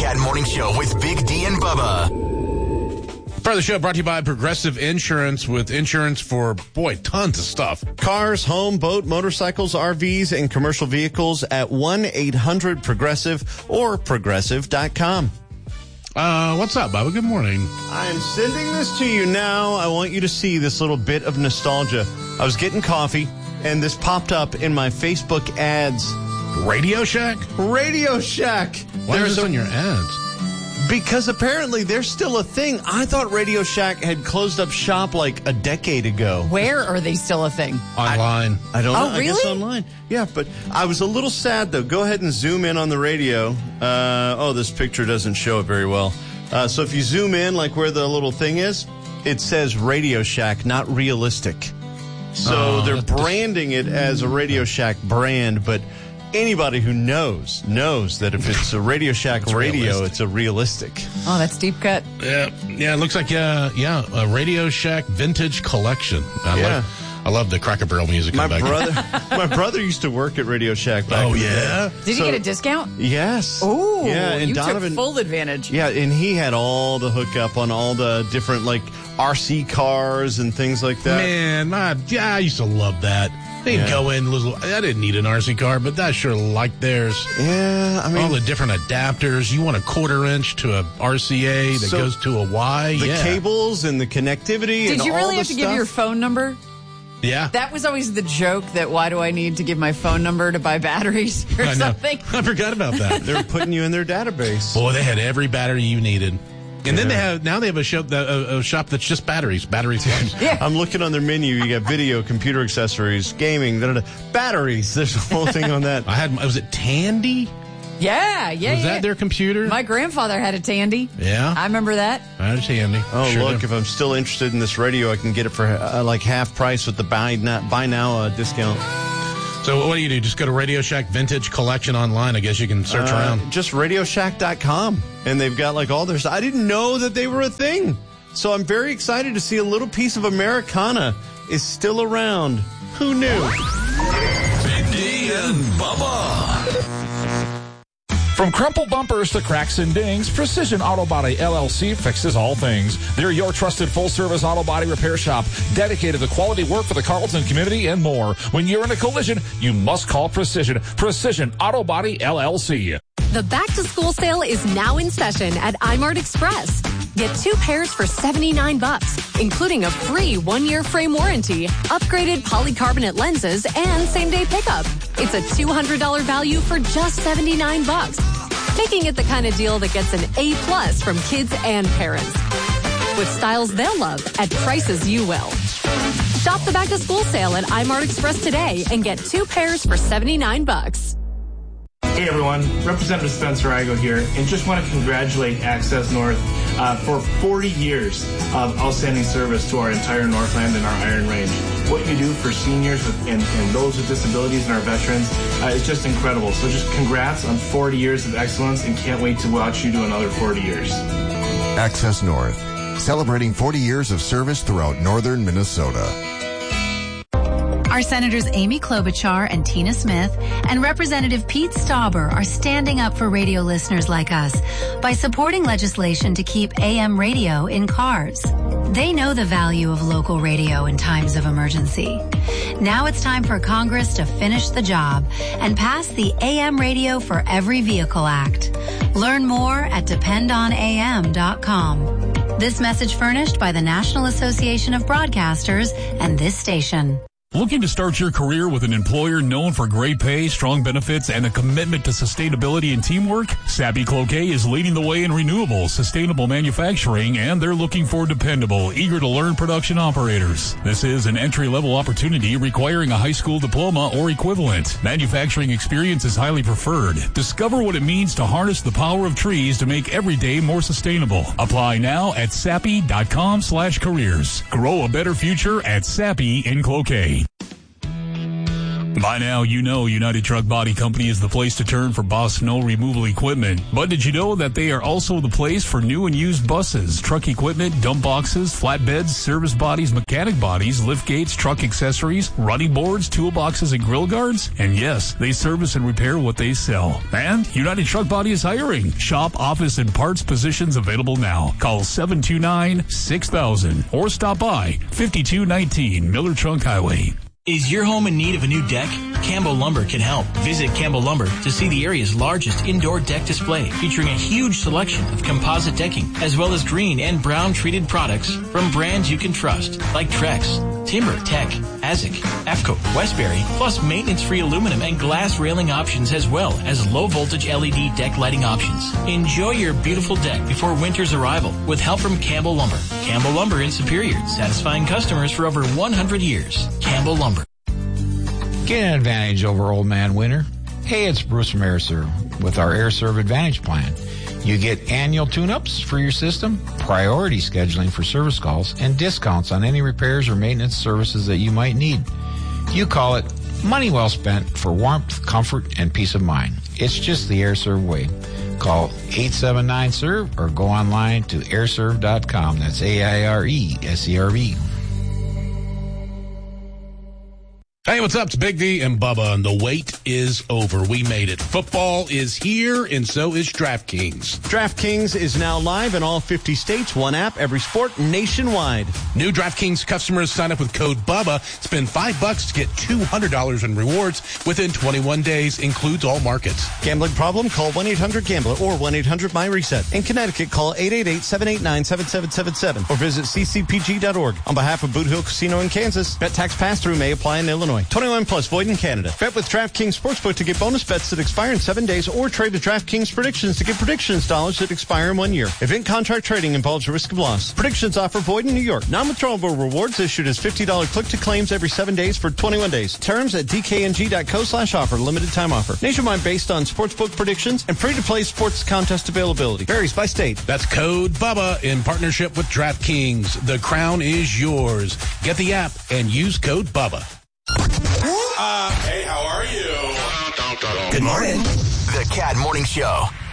Chat Morning Show with Big D and Bubba. Part of the show brought to you by Progressive Insurance, with insurance for, tons of stuff. Cars, home, boat, motorcycles, RVs, and commercial vehicles at 1-800-PROGRESSIVE or Progressive.com. What's up, Bubba? Good morning. I'm sending this to you now. I want you to see this little bit of nostalgia. I was getting coffee, and this popped up in my Facebook ads. Radio Shack? Radio Shack. Why is this on your ads? Because apparently they're still a thing. I thought Radio Shack had closed up shop like a decade ago. Where are they still a thing? Online. I don't know. Oh, really? I guess online. Yeah, but I was a little sad, though. Go ahead and zoom in on the radio. This picture doesn't show it very well. So if you zoom in, like where the little thing is, it says Radio Shack, not realistic. So they're branding it as a Radio Shack brand, but anybody who knows that if it's a Radio Shack radio, realistic. it's a realistic. Oh, that's deep cut. Yeah, it looks like, a Radio Shack vintage collection. I love the Cracker Barrel music. My brother used to work at Radio Shack back in the day. Did he get a discount? Yes. Oh, yeah, and you Donovan, took full advantage. Yeah, and he had all the hookup on all the different, like, RC cars and things like that. Man, I used to love that. They'd go in, I didn't need an RC car, but I sure liked theirs. Yeah, I mean, all the different adapters. You want a 1/4 inch to a RCA that goes to a Y. The cables and the connectivity. Did and you all really the have to stuff. give your phone number? Yeah. That was always the joke, that why do I need to give my phone number to buy batteries or something? I forgot about that. They're putting you in their database. Boy, they had every battery you needed. And then they have a shop that's just batteries. Yeah. I'm looking on their menu. You got video, computer accessories, gaming, batteries. There's a whole thing on that. Was it Tandy? Yeah. Was that their computer? My grandfather had a Tandy. Yeah. I remember that. I had a Tandy. Oh, sure look, do. if I'm still interested in this radio, I can get it for like half price with the buy now discount. So what do? Just go to Radio Shack Vintage Collection online. I guess you can search around. Just RadioShack.com. And they've got like all their stuff. I didn't know that they were a thing. So I'm very excited to see a little piece of Americana is still around. Who knew? Big D and Bubba. From crumpled bumpers to cracks and dings, Precision Auto Body LLC fixes all things. They're your trusted full-service auto body repair shop, dedicated to quality work for the Carlton community and more. When you're in a collision, you must call Precision. Precision Auto Body LLC. The back-to-school sale is now in session at iMart Express. Get 2 pairs for $79, including a free 1-year frame warranty, upgraded polycarbonate lenses, and same-day pickup. It's a $200 value for just $79, making it the kind of deal that gets an A+ from kids and parents. With styles they'll love at prices you will. Shop the back-to-school sale at iMart Express today and get 2 pairs for $79. Hey everyone, Representative Spencer Igo here, and just want to congratulate Access North for 40 years of outstanding service to our entire Northland and our Iron Range. What you do for seniors and those with disabilities and our veterans is just incredible. So just congrats on 40 years of excellence, and can't wait to watch you do another 40 years. Access North, celebrating 40 years of service throughout northern Minnesota. Our Senators Amy Klobuchar and Tina Smith and Representative Pete Stauber are standing up for radio listeners like us by supporting legislation to keep AM radio in cars. They know the value of local radio in times of emergency. Now it's time for Congress to finish the job and pass the AM Radio for Every Vehicle Act. Learn more at dependonam.com. This message furnished by the National Association of Broadcasters and this station. Looking to start your career with an employer known for great pay, strong benefits, and a commitment to sustainability and teamwork? Sappi Cloquet is leading the way in renewable, sustainable manufacturing, and they're looking for dependable, eager-to-learn production operators. This is an entry-level opportunity requiring a high school diploma or equivalent. Manufacturing experience is highly preferred. Discover what it means to harness the power of trees to make every day more sustainable. Apply now at sappi.com/careers. Grow a better future at Sappi in Cloquet. By now, you know United Truck Body Company is the place to turn for bus snow removal equipment. But did you know that they are also the place for new and used buses, truck equipment, dump boxes, flatbeds, service bodies, mechanic bodies, lift gates, truck accessories, running boards, toolboxes, and grill guards? And yes, they service and repair what they sell. And United Truck Body is hiring. Shop, office, and parts positions available now. Call 729-6000 or stop by 5219 Miller Trunk Highway. Is your home in need of a new deck? Campbell Lumber can help. Visit Campbell Lumber to see the area's largest indoor deck display, featuring a huge selection of composite decking, as well as green and brown treated products from brands you can trust, like Trex, Timber, Tech, Azic, AFCO, Westbury, plus maintenance-free aluminum and glass railing options, as well as low-voltage LED deck lighting options. Enjoy your beautiful deck before winter's arrival with help from Campbell Lumber. Campbell Lumber in Superior, satisfying customers for over 100 years. Campbell Lumber. Get an advantage over Old Man Winter. Hey, it's Bruce from AirServe with our AirServe Advantage plan. You get annual tune-ups for your system, priority scheduling for service calls, and discounts on any repairs or maintenance services that you might need. You call it money well spent for warmth, comfort, and peace of mind. It's just the AirServe way. Call 879-SERVE or go online to airserve.com. That's AIRESERV. Hey, what's up? It's Big D and Bubba, and the wait is over. We made it. Football is here, and so is DraftKings. DraftKings is now live in all 50 states. One app, every sport, nationwide. New DraftKings customers sign up with code BUBBA. Spend $5 to get $200 in rewards within 21 days. Includes all markets. Gambling problem? Call 1-800-GAMBLER or 1-800-MyReset. In Connecticut, call 888-789-7777 or visit ccpg.org. On behalf of Boot Hill Casino in Kansas, bet tax pass-through may apply in Illinois. 21 plus, void in Canada. Bet with DraftKings Sportsbook to get bonus bets that expire in 7 days, or trade with DraftKings Predictions to get predictions dollars that expire in 1 year. Event contract trading involves a risk of loss. Predictions offer void in New York. Non-withdrawable rewards issued as $50 click-to-claims every 7 days for 21 days. Terms at dkng.co/offer. Limited time offer. Nationwide based on sportsbook predictions and free-to-play sports contest availability. Varies by state. That's code BUBBA in partnership with DraftKings. The crown is yours. Get the app and use code BUBBA. Hey, how are you? Good morning. The Cat Morning Show.